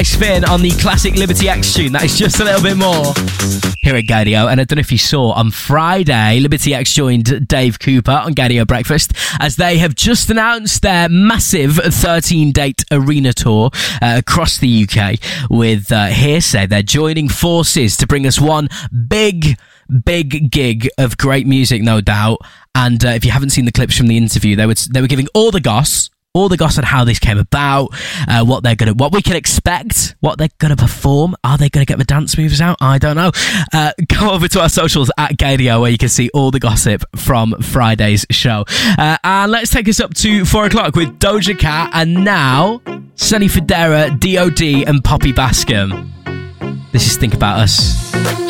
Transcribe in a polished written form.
spin on the classic Liberty X tune. That is just a little bit more here at Gadio. And I don't know if you saw, on Friday, Liberty X joined Dave Cooper on Gadio Breakfast as they have just announced their massive 13-date arena tour across the UK with Hearsay. They're joining forces to bring us one big gig of great music, no doubt. And if you haven't seen the clips from the interview, they were giving all the goss on how this came about, what we can expect, what they're gonna perform. Are they gonna get the dance moves out? I don't know. Go over to our socials at Gadio where you can see all the gossip from Friday's show. And let's take us up to 4 o'clock with Doja Cat and now Sonny Fodera, D.O.D. and Poppy Bascom. This is Think About Us.